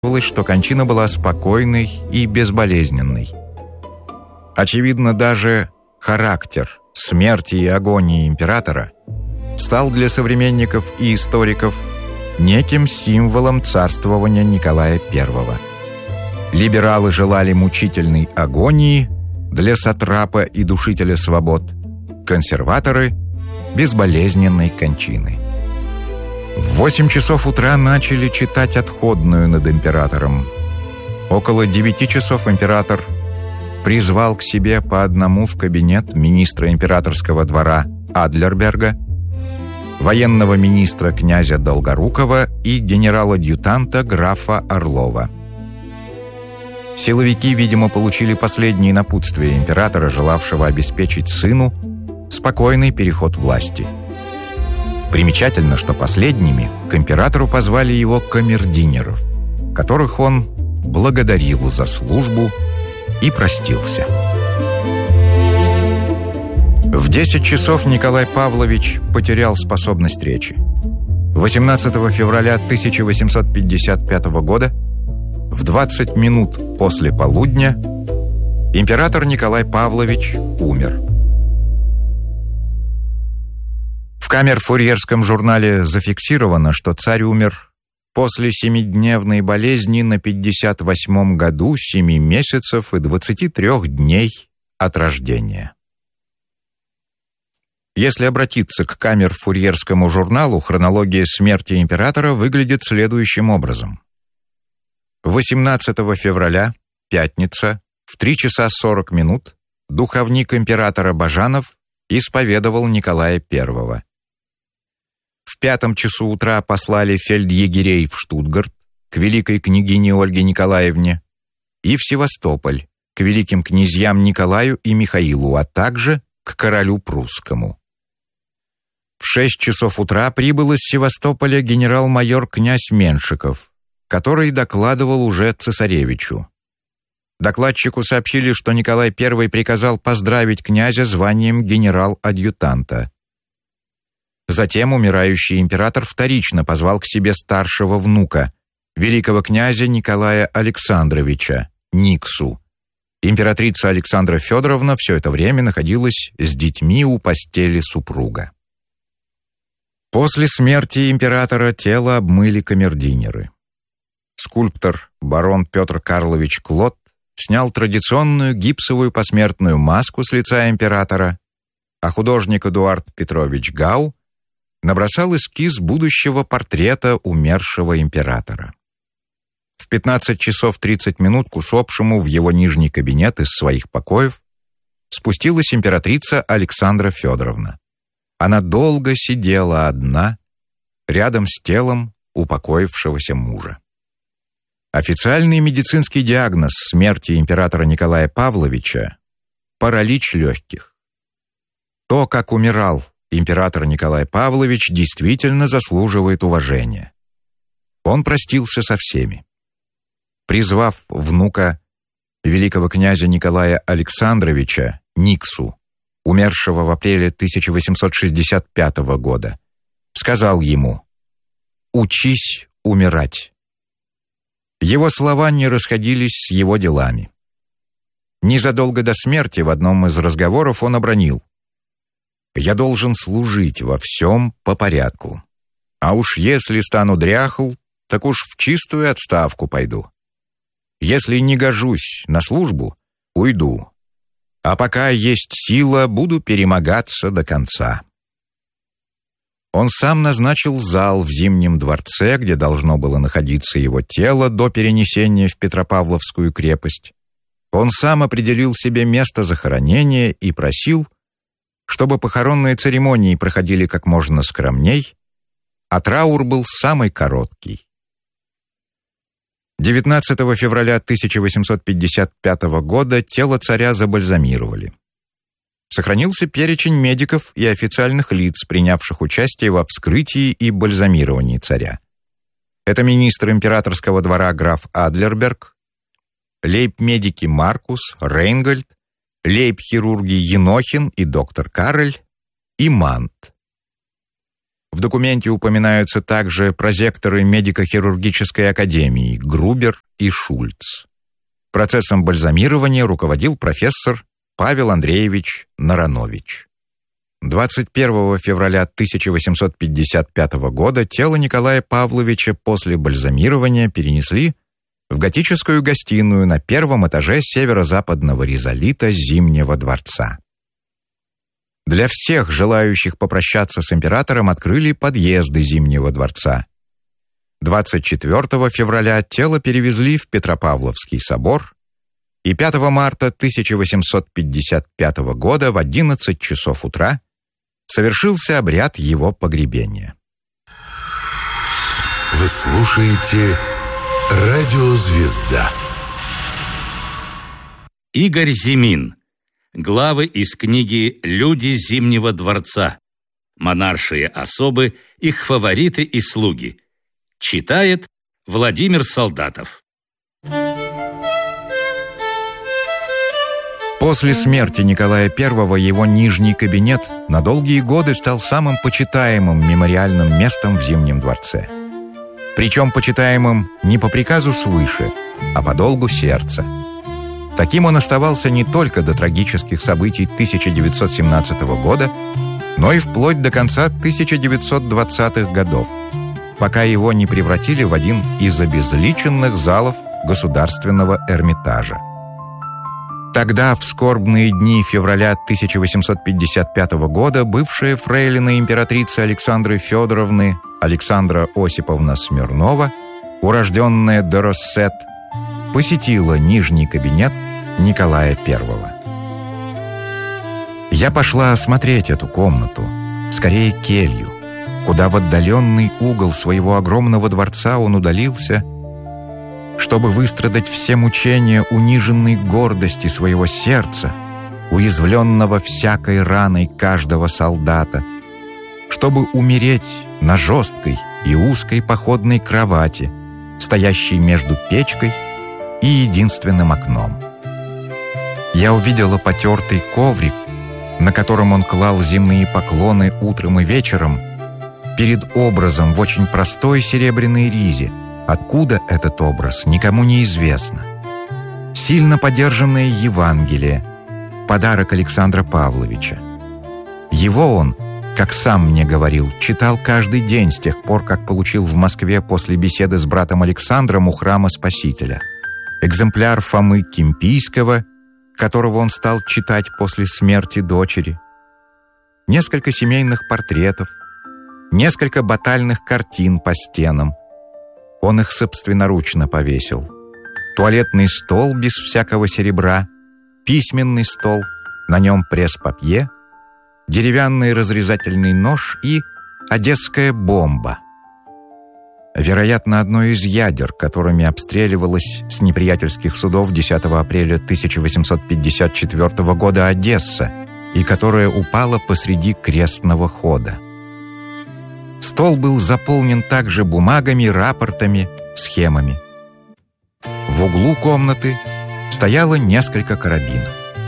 что кончина была спокойной и безболезненной. Очевидно, даже характер смерти и агонии императора стал для современников и историков неким символом царствования Николая I. Либералы желали мучительной агонии для сатрапа и душителя свобод, консерваторы – безболезненной кончины. В 8 часов утра начали читать отходную над императором. Около 9 часов император призвал к себе по одному в кабинет министра императорского двора Адлерберга, военного министра князя Долгорукова и генерал-адъютанта графа Орлова. Силовики, видимо, получили последние напутствия императора, желавшего обеспечить сыну спокойный переход власти. Примечательно, что последними к императору позвали его камердинеров, которых он благодарил за службу и простился. В 10 часов Николай Павлович потерял способность речи. 18 февраля 1855 года, в 20 минут после полудня, император Николай Павлович умер. В камер-фурьерском журнале зафиксировано, что царь умер после 7-дневной болезни на 58-м году, 7 месяцев и 23 дней от рождения. Если обратиться к камер-фурьерскому журналу, хронология смерти императора выглядит следующим образом. 18 февраля, пятница, в 3 часа 40 минут, духовник императора Бажанов исповедовал Николая I. В 5 часу утра послали фельдъегерей в Штутгарт к великой княгине Ольге Николаевне и в Севастополь к великим князьям Николаю и Михаилу, а также к королю прусскому. В 6 часов утра прибыл из Севастополя генерал-майор князь Меншиков, который докладывал уже цесаревичу. Докладчику сообщили, что Николай I приказал поздравить князя званием генерал-адъютанта. Затем умирающий император вторично позвал к себе старшего внука, великого князя Николая Александровича, Никсу. Императрица Александра Федоровна все это время находилась с детьми у постели супруга. После смерти императора тело обмыли камердинеры. Скульптор барон Петр Карлович Клод снял традиционную гипсовую посмертную маску с лица императора, а художник Эдуард Петрович Гау набросал эскиз будущего портрета умершего императора. В 15 часов 30 минут к усопшему в его нижний кабинет из своих покоев спустилась императрица Александра Федоровна. Она долго сидела одна, рядом с телом упокоившегося мужа. Официальный медицинский диагноз смерти императора Николая Павловича – паралич легких. То, как умирал император Николай Павлович, действительно заслуживает уважения. Он простился со всеми. Призвав внука великого князя Николая Александровича, Никсу, умершего в апреле 1865 года, сказал ему: «Учись умирать». Его слова не расходились с его делами. Незадолго до смерти в одном из разговоров он обронил: «Я должен служить во всем по порядку. А уж если стану дряхл, так уж в чистую отставку пойду. Если не гожусь на службу, уйду. А пока есть сила, буду перемогаться до конца». Он сам назначил зал в Зимнем дворце, где должно было находиться его тело до перенесения в Петропавловскую крепость. Он сам определил себе место захоронения и просил, чтобы похоронные церемонии проходили как можно скромней, а траур был самый короткий. 19 февраля 1855 года тело царя забальзамировали. Сохранился перечень медиков и официальных лиц, принявших участие во вскрытии и бальзамировании царя. Это министр императорского двора граф Адлерберг, лейб-медики Маркус, Рейнгольд, лейб-хирурги Енохин и доктор Карель и Мант. В документе упоминаются также прозекторы медико-хирургической академии Грубер и Шульц. Процессом бальзамирования руководил профессор Павел Андреевич Наранович. 21 февраля 1855 года тело Николая Павловича после бальзамирования перенесли в готическую гостиную на первом этаже северо-западного ризолита Зимнего дворца. Для всех желающих попрощаться с императором открыли подъезды Зимнего дворца. 24 февраля тело перевезли в Петропавловский собор, и 5 марта 1855 года в 11 часов утра совершился обряд его погребения. Вы слушаете «Радио Звезда». Игорь Зимин. Главы из книги «Люди Зимнего дворца. Монаршие особы, их фавориты и слуги». Читает Владимир Солдатов. После смерти Николая I его нижний кабинет на долгие годы стал самым почитаемым мемориальным местом в Зимнем дворце. Причем почитаемым не по приказу свыше, а по долгу сердца. Таким он оставался не только до трагических событий 1917 года, но и вплоть до конца 1920-х годов, пока его не превратили в один из обезличенных залов Государственного Эрмитажа. Тогда, в скорбные дни февраля 1855 года, бывшая фрейлина императрицы Александры Федоровны Александра Осиповна Смирнова, урожденная де Россет, посетила нижний кабинет Николая I. Я пошла осмотреть эту комнату, скорее келью, куда в отдаленный угол своего огромного дворца он удалился, чтобы выстрадать все мучения униженной гордости своего сердца, уязвленного всякой раной каждого солдата, чтобы умереть на жесткой и узкой походной кровати, стоящей между печкой и единственным окном. Я увидела потертый коврик, на котором он клал земные поклоны утром и вечером, перед образом в очень простой серебряной ризе. Откуда этот образ, никому не известно. Сильно подержанное Евангелие, подарок Александра Павловича. Его он, как сам мне говорил, читал каждый день с тех пор, как получил в Москве после беседы с братом Александром у храма Спасителя. Экземпляр Фомы Кимпийского, которого он стал читать после смерти дочери. Несколько семейных портретов, несколько батальных картин по стенам. Он их собственноручно повесил. Туалетный стол без всякого серебра, письменный стол, на нем пресс-папье, деревянный разрезательный нож и одесская бомба. Вероятно, одно из ядер, которыми обстреливалась с неприятельских судов 10 апреля 1854 года Одесса и которая упала посреди крестного хода. Стол был заполнен также бумагами, рапортами, схемами. В углу комнаты стояло несколько карабинов.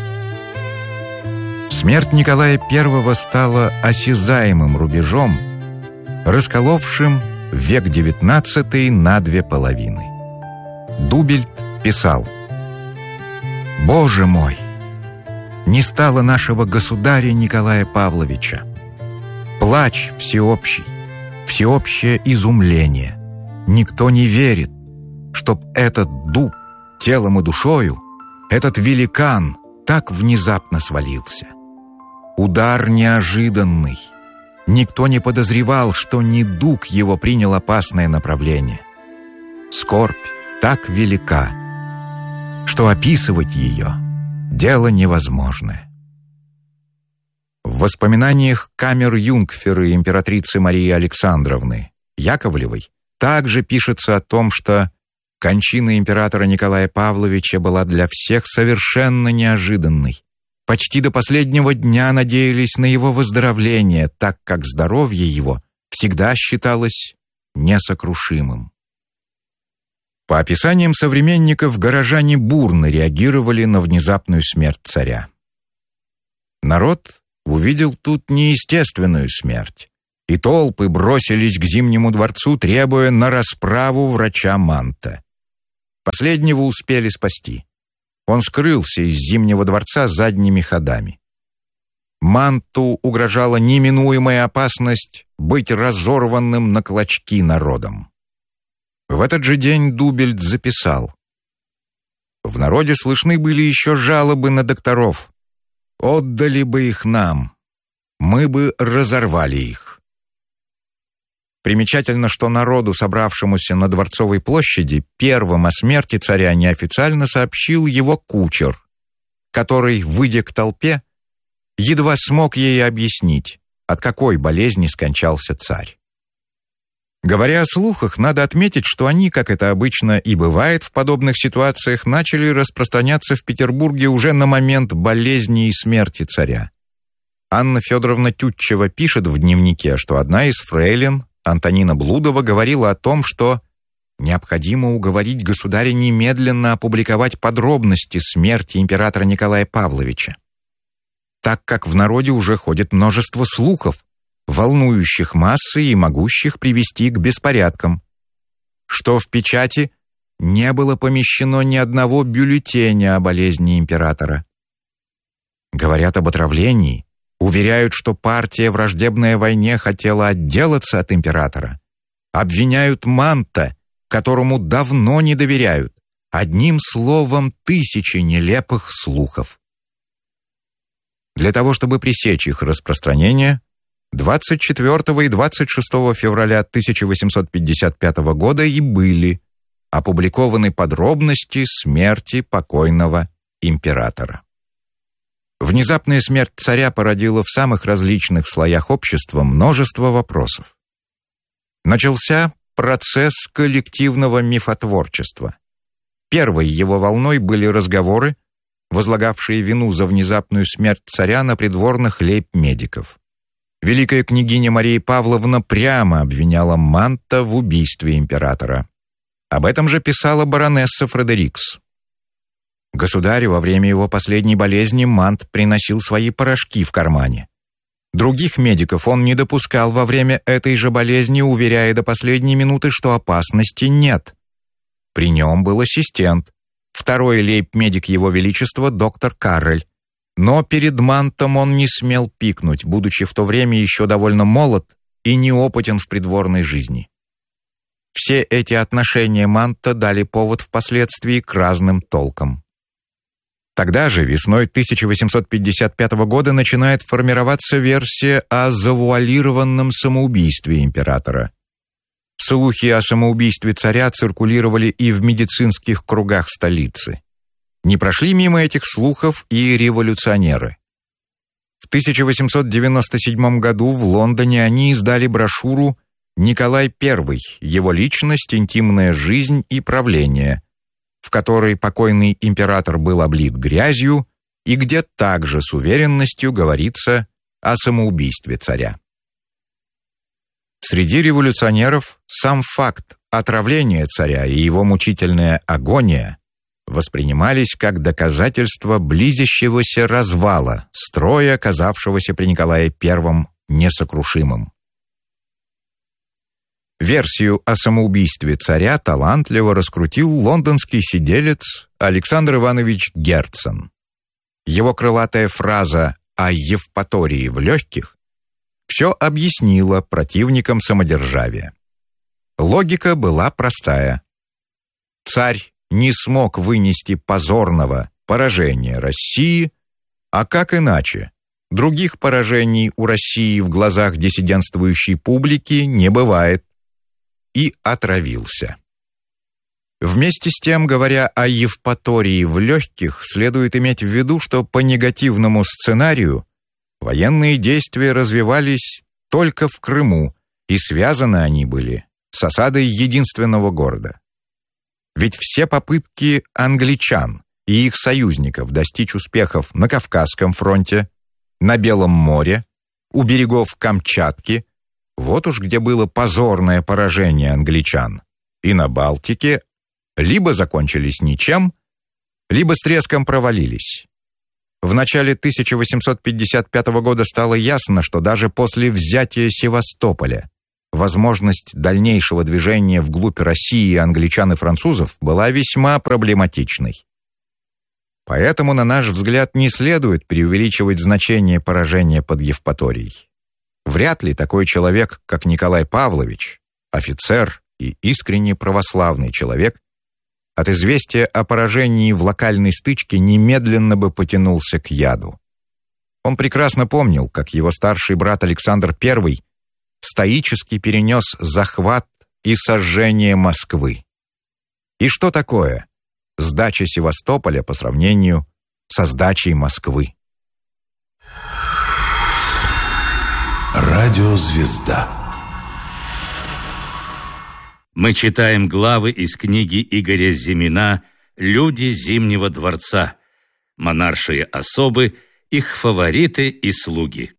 Смерть Николая I стала осязаемым рубежом, расколовшим век XIX на две половины. Дубельт писал: «Боже мой! Не стало нашего государя Николая Павловича. Плач всеобщий, всеобщее изумление. Никто не верит, чтоб этот дуб телом и душою, этот великан так внезапно свалился. Удар неожиданный. Никто не подозревал, что недуг его принял опасное направление. Скорбь так велика, что описывать ее — дело невозможное». В воспоминаниях камер-юнгферы императрицы Марии Александровны Яковлевой также пишется о том, что кончина императора Николая Павловича была для всех совершенно неожиданной. Почти до последнего дня надеялись на его выздоровление, так как здоровье его всегда считалось несокрушимым. По описаниям современников, горожане бурно реагировали на внезапную смерть царя. Народ увидел тут неестественную смерть, и толпы бросились к Зимнему дворцу, требуя на расправу врача Манта. Последнего успели спасти. Он скрылся из Зимнего дворца задними ходами. Манту угрожала неминуемая опасность быть разорванным на клочки народом. В этот же день Дубельт записал: «В народе слышны были еще жалобы на докторов. Отдали бы их нам, мы бы разорвали их». Примечательно, что народу, собравшемуся на Дворцовой площади, первым о смерти царя неофициально сообщил его кучер, который, выйдя к толпе, едва смог ей объяснить, от какой болезни скончался царь. Говоря о слухах, надо отметить, что они, как это обычно и бывает в подобных ситуациях, начали распространяться в Петербурге уже на момент болезни и смерти царя. Анна Федоровна Тютчева пишет в дневнике, что одна из фрейлин, Антонина Блудова, говорила о том, что необходимо уговорить государя немедленно опубликовать подробности смерти императора Николая Павловича, так как в народе уже ходит множество слухов, волнующих массы и могущих привести к беспорядкам, что в печати не было помещено ни одного бюллетеня о болезни императора. Говорят об отравлении, уверяют, что партия, враждебная войне, хотела отделаться от императора. Обвиняют Манта, которому давно не доверяют. Одним словом, тысячи нелепых слухов. Для того, чтобы пресечь их распространение, 24 и 26 февраля 1855 года и были опубликованы подробности смерти покойного императора. Внезапная смерть царя породила в самых различных слоях общества множество вопросов. Начался процесс коллективного мифотворчества. Первой его волной были разговоры, возлагавшие вину за внезапную смерть царя на придворных лейб-медиков. Великая княгиня Мария Павловна прямо обвиняла Манта в убийстве императора. Об этом же писала баронесса Фредерикс. Государю во время его последней болезни Мант приносил свои порошки в кармане. Других медиков он не допускал во время этой же болезни, уверяя до последней минуты, что опасности нет. При нем был ассистент, второй лейб-медик его величества, доктор Каррель. Но перед Мантом он не смел пикнуть, будучи в то время еще довольно молод и неопытен в придворной жизни. Все эти отношения Манта дали повод впоследствии к разным толкам. Тогда же, весной 1855 года, начинает формироваться версия о завуалированном самоубийстве императора. Слухи о самоубийстве царя циркулировали и в медицинских кругах столицы. Не прошли мимо этих слухов и революционеры. В 1897 году в Лондоне они издали брошюру «Николай I. Его личность, интимная жизнь и правление», в которой покойный император был облит грязью и где также с уверенностью говорится о самоубийстве царя. Среди революционеров сам факт отравления царя и его мучительная агония воспринимались как доказательство близящегося развала строя, казавшегося при Николае I несокрушимым. Версию о самоубийстве царя талантливо раскрутил лондонский сиделец Александр Иванович Герцен. Его крылатая фраза о Евпатории в легких все объяснила противникам самодержавия. Логика была простая. Царь не смог вынести позорного поражения России, а как иначе? Других поражений у России в глазах диссидентствующей публики не бывает. И отравился. Вместе с тем, говоря о Евпатории в легких, следует иметь в виду, что по негативному сценарию военные действия развивались только в Крыму, и связаны они были с осадой единственного города. Ведь все попытки англичан и их союзников достичь успехов на Кавказском фронте, на Белом море, у берегов Камчатки, вот уж где было позорное поражение англичан, и на Балтике, либо закончились ничем, либо с треском провалились. В начале 1855 года стало ясно, что даже после взятия Севастополя возможность дальнейшего движения вглубь России англичан и французов была весьма проблематичной. Поэтому, на наш взгляд, не следует преувеличивать значение поражения под Евпаторией. Вряд ли такой человек, как Николай Павлович, офицер и искренне православный человек, от известия о поражении в локальной стычке немедленно бы потянулся к яду. Он прекрасно помнил, как его старший брат Александр I стоически перенес захват и сожжение Москвы. И что такое сдача Севастополя по сравнению со сдачей Москвы? Радиозвезда. Мы читаем главы из книги Игоря Зимина «Люди Зимнего дворца», монаршие особы, их фавориты и слуги.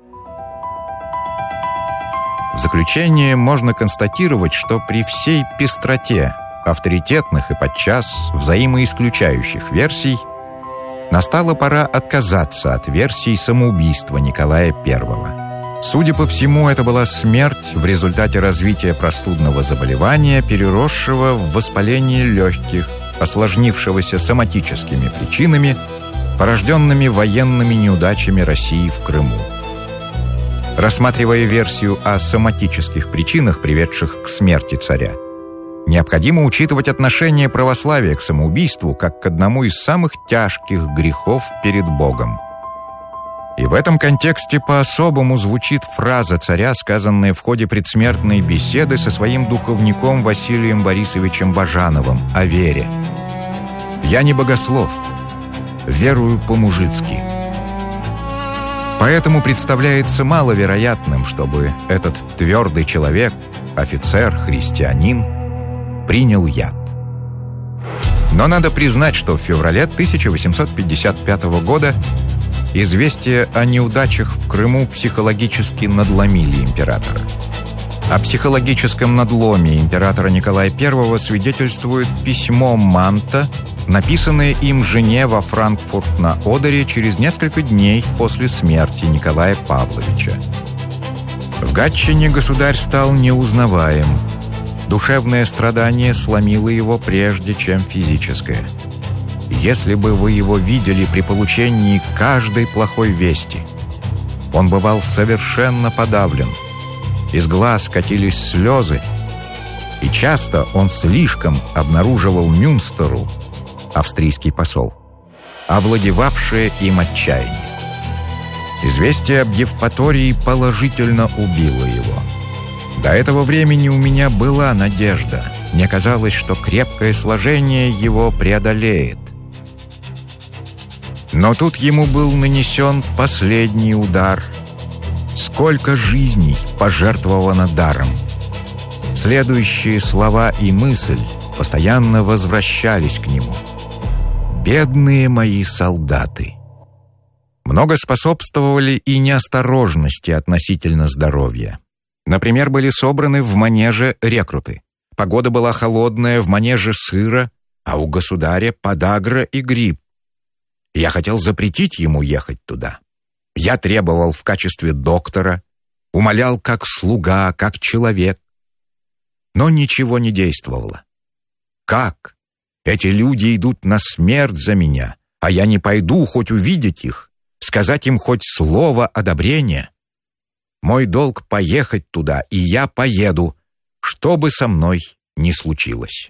В заключение можно констатировать, что при всей пестроте авторитетных и подчас взаимоисключающих версий настала пора отказаться от версий самоубийства Николая I. Судя по всему, это была смерть в результате развития простудного заболевания, переросшего в воспаление легких, осложнившегося соматическими причинами, порожденными военными неудачами России в Крыму. Рассматривая версию о соматических причинах, приведших к смерти царя, необходимо учитывать отношение православия к самоубийству как к одному из самых тяжких грехов перед Богом. И в этом контексте по-особому звучит фраза царя, сказанная в ходе предсмертной беседы со своим духовником Василием Борисовичем Бажановым о вере. «Я не богослов, верую по-мужицки». Поэтому представляется маловероятным, чтобы этот твердый человек, офицер, христианин, принял яд. Но надо признать, что в феврале 1855 года известия о неудачах в Крыму психологически надломили императора. О психологическом надломе императора Николая I свидетельствует письмо Манта, написанное им жене во Франкфурт-на-Одере через несколько дней после смерти Николая Павловича. В Гатчине государь стал неузнаваем. Душевное страдание сломило его прежде, чем физическое. Если бы вы его видели при получении каждой плохой вести, он бывал совершенно подавлен. Из глаз катились слезы, и часто он слишком обнаруживал Мюнстеру, австрийский посол, овладевавшее им отчаяние. Известие об Евпатории положительно убило его. До этого времени у меня была надежда. Мне казалось, что крепкое сложение его преодолеет. Но тут ему был нанесен последний удар. Сколько жизней пожертвовано даром! Следующие слова и мысль постоянно возвращались к нему. «Бедные мои солдаты!» Много способствовали и неосторожности относительно здоровья. Например, были собраны в манеже рекруты. Погода была холодная, в манеже сыро, а у государя подагра и грипп. Я хотел запретить ему ехать туда. Я требовал в качестве доктора, умолял как слуга, как человек. Но ничего не действовало. Как? Эти люди идут на смерть за меня, а я не пойду хоть увидеть их, сказать им хоть слово одобрения. Мой долг поехать туда, и я поеду, что бы со мной ни случилось.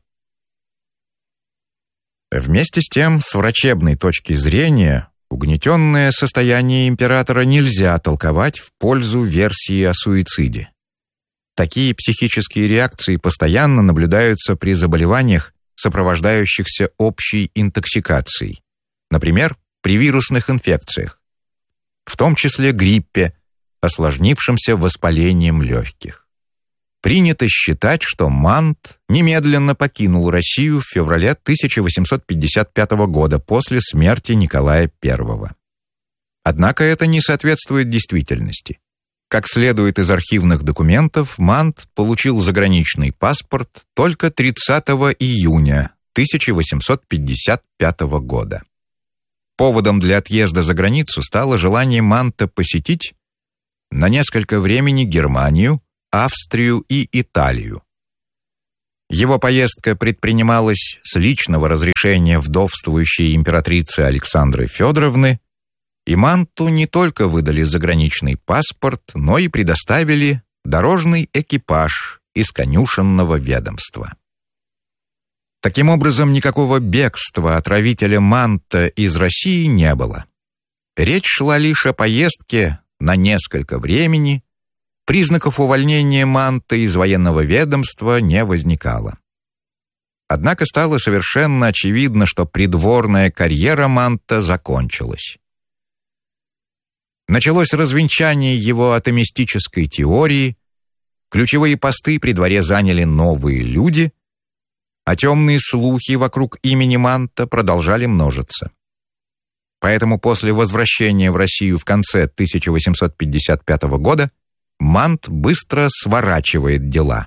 Вместе с тем, с врачебной точки зрения, угнетенное состояние императора нельзя толковать в пользу версии о суициде. Такие психические реакции постоянно наблюдаются при заболеваниях, сопровождающихся общей интоксикацией, например, при вирусных инфекциях, в том числе гриппе, осложнившимся воспалением легких. Принято считать, что Мант немедленно покинул Россию в феврале 1855 года после смерти Николая I. Однако это не соответствует действительности. Как следует из архивных документов, Мант получил заграничный паспорт только 30 июня 1855 года. Поводом для отъезда за границу стало желание Манта посетить на несколько времени Германию, Австрию и Италию. Его поездка предпринималась с личного разрешения вдовствующей императрицы Александры Федоровны, и Манту не только выдали заграничный паспорт, но и предоставили дорожный экипаж из конюшенного ведомства. Таким образом, никакого бегства отравителя Манта из России не было. Речь шла лишь о поездке на несколько времени. Признаков увольнения Манта из военного ведомства не возникало. Однако стало совершенно очевидно, что придворная карьера Манта закончилась. Началось развенчание его атомистической теории, ключевые посты при дворе заняли новые люди, а темные слухи вокруг имени Манта продолжали множиться. Поэтому после возвращения в Россию в конце 1855 года Мант быстро сворачивает дела.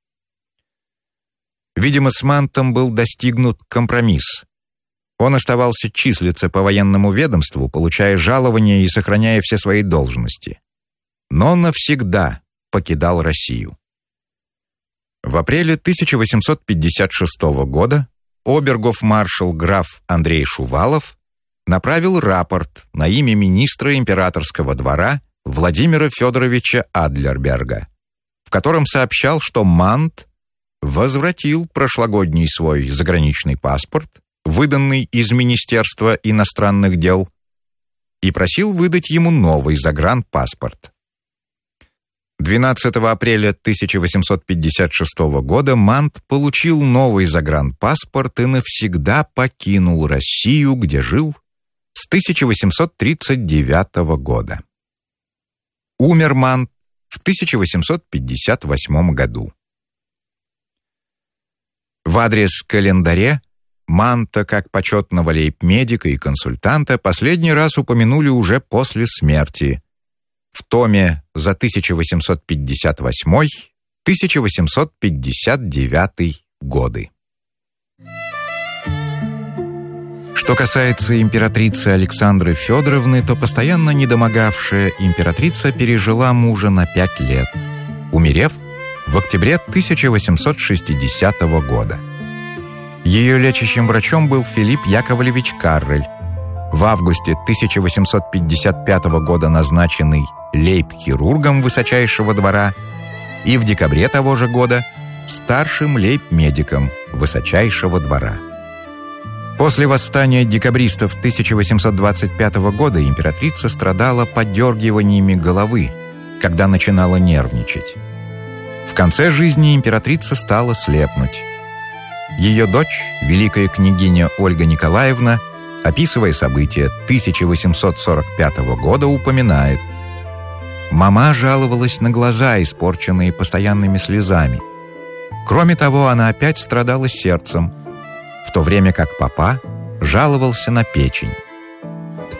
Видимо, с Мантом был достигнут компромисс. Он оставался числиться по военному ведомству, получая жалования и сохраняя все свои должности. Но навсегда покидал Россию. В апреле 1856 года обергофмаршал граф Андрей Шувалов направил рапорт на имя министра императорского двора Владимира Федоровича Адлерберга, в котором сообщал, что Мант возвратил прошлогодний свой заграничный паспорт, выданный из Министерства иностранных дел, и просил выдать ему новый загранпаспорт. 12 апреля 1856 года Мант получил новый загранпаспорт и навсегда покинул Россию, где жил с 1839 года. Умер Мант в 1858 году. В адрес-календаре Манта как почетного лейб-медика и консультанта последний раз упомянули уже после смерти, в томе за 1858-1859 годы. Что касается императрицы Александры Федоровны, то постоянно недомогавшая императрица пережила мужа на 5 лет, умерев в октябре 1860 года. Ее лечащим врачом был Филипп Яковлевич Каррель, в августе 1855 года назначенный лейб-хирургом высочайшего двора и в декабре того же года старшим лейб-медиком высочайшего двора. После восстания декабристов 1825 года императрица страдала подергиваниями головы, когда начинала нервничать. В конце жизни императрица стала слепнуть. Ее дочь, великая княгиня Ольга Николаевна, описывая события 1845 года, упоминает: «Мама жаловалась на глаза, испорченные постоянными слезами. Кроме того, она опять страдала сердцем, в то время как папа жаловался на печень». К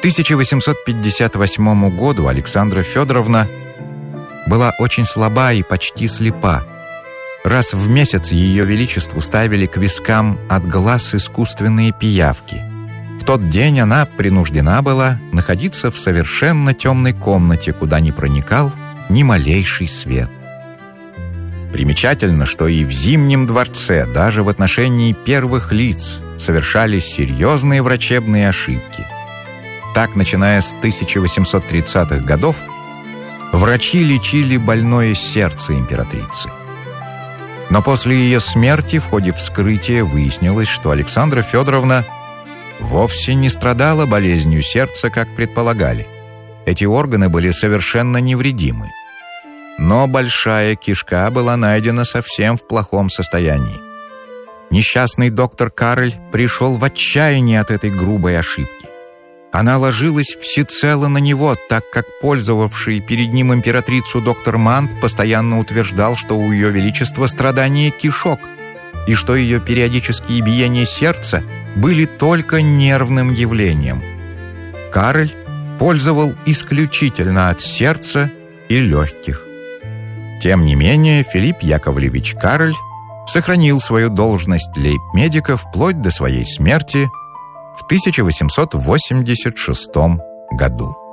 1858 году Александра Федоровна была очень слаба и почти слепа. Раз в месяц Ее Величеству ставили к вискам от глаз искусственные пиявки. В тот день она принуждена была находиться в совершенно темной комнате, куда не проникал ни малейший свет. Примечательно, что и в Зимнем дворце, даже в отношении первых лиц, совершались серьезные врачебные ошибки. Так, начиная с 1830-х годов, врачи лечили больное сердце императрицы. Но после ее смерти в ходе вскрытия выяснилось, что Александра Федоровна вовсе не страдала болезнью сердца, как предполагали. Эти органы были совершенно невредимы. Но большая кишка была найдена совсем в плохом состоянии. Несчастный доктор Каррель пришел в отчаяние от этой грубой ошибки. Она ложилась всецело на него, так как пользовавший перед ним императрицу доктор Мант постоянно утверждал, что у Ее Величества страдание кишок, и что ее периодические биения сердца были только нервным явлением. Каррель пользовал исключительно от сердца и легких. Тем не менее, Филипп Яковлевич Каррель сохранил свою должность лейб-медика вплоть до своей смерти в 1886 году.